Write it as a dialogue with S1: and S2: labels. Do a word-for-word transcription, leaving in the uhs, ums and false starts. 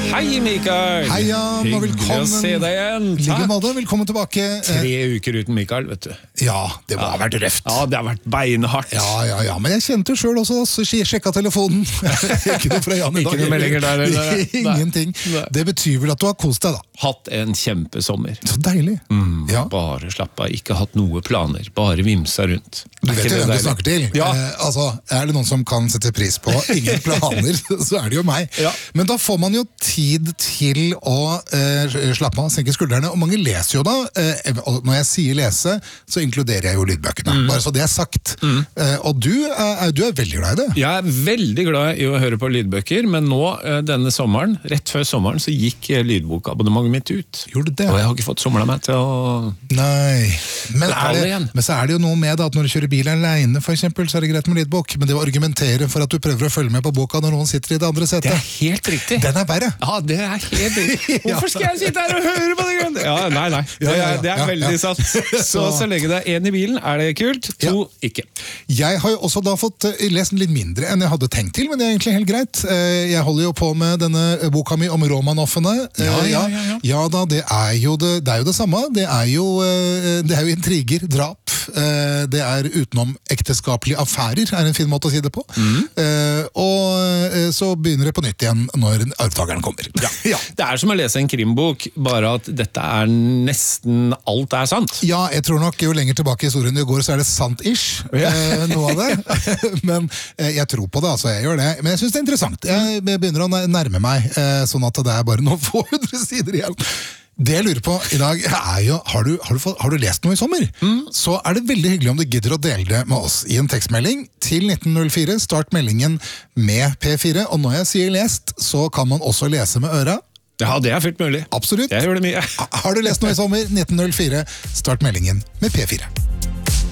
S1: Hei, Mikael!
S2: Hei, Jan, og
S1: Hyggelig
S2: velkommen.
S1: å se deg igjen.
S2: Like måte, velkommen tilbake.
S1: Tre uker uten Mikael, vet du.
S2: Ja, det har vært røft.
S1: Ja, det har vært beinhardt.
S2: Ja, ja, ja, men jeg kjente jo selv også, så jeg sjekket telefonen. Ikke noe fra Jan i dag.
S1: Ikke noe meldinger der, eller?
S2: Ingenting.
S1: Nei.
S2: Det betyr vel at du har kost deg da.
S1: Hatt en kjempesommer.
S2: Så deilig.
S1: Mm,
S2: Ja.
S1: Bare slapp av, ikke hatt noe planer. Bare vimsa rundt.
S2: Du
S1: Er
S2: vet
S1: ikke
S2: jo
S1: det
S2: hvem du
S1: deilig?
S2: snakker til.
S1: Ja.
S2: Eh, altså, er det noen som kan sette pris på ingen planer, så er det jo meg.
S1: Ja.
S2: Men da får man jo tid til å eh, slappe av, senke skuldrene, og mange leser jo da. Eh, og når jeg sier lese, så inkluderer jeg jo lydbøkene.
S1: Mm.
S2: Bare så det er sagt. Eh, og du er, du er veldig glad i det.
S1: Jeg er veldig glad i å høre på lydbøker, men nå, eh, denne sommeren, rett før sommeren, så gikk eh, lydbokabonnementet mitt ut.
S2: Gjorde det?
S1: Og jeg har ikke fått somla meg til å...
S2: Nei. Men, er
S1: Betale
S2: det,
S1: igjen.
S2: men så er det jo noe med da, at når du kjører bil alene, for eksempel, så er det greit med lydbok. Men det å argumentere for at du prøver å følge med på boka når noen sitter i det andre
S1: Det
S2: setet,
S1: er helt riktig.
S2: den er verre.
S1: Ja, det er helt riktig. Hvorfor skal jeg sitte her og høre på det? grønne? Ja, nei, nei. Det
S2: Ja, ja, ja.
S1: er, det er
S2: Ja,
S1: veldig
S2: ja.
S1: sant. Så så lenge det er en i bilen, er det kult. To, ikke.
S2: Jeg har jo også da fått eh, lest litt mindre enn jeg hadde tenkt til, men det er egentlig helt greit. Eh, Jeg holder jo på med denne boka mi om Romanoffene. Eh,
S1: Ja, ja, ja, ja.
S2: ja da, det er, jo det, det er jo det samme. Det er jo, eh, det er jo intriger, drap. eh, Det er utenom ekteskapelige affærer, er en fin måte å si det på.
S1: Mm.
S2: Eh, Og eh, så begynner det på nytt igjen når arvtakeren kommer.
S1: Ja. Det er som å lese en krimbok, bare at dette er nesten alt er sant.
S2: Ja, jeg tror nok jo lenger tilbake i historien du går, så er det sant-ish,
S1: Ja.
S2: eh, noe av det. Men eh, jeg tror på det, altså, jeg gjør det. Men jeg synes det er interessant. Jeg begynner å nærme meg, eh, sånn at det er bare noen få hundre sider igjen. Det jeg lurer på i dag er jo, har du, har du, fått, har du lest noe i sommer? Så er det veldig hyggelig om du gidder å dele det med oss i en tekstmelding til nitten null fire. Start meldingen med P fire, og når jeg sier lest, så kan man også lese med øra.
S1: Ja, det er fullt mulig.
S2: Absolutt.
S1: Jeg gjør det mye.
S2: Har du lest noe i sommer? nitten null fire. Start meldingen med P fire.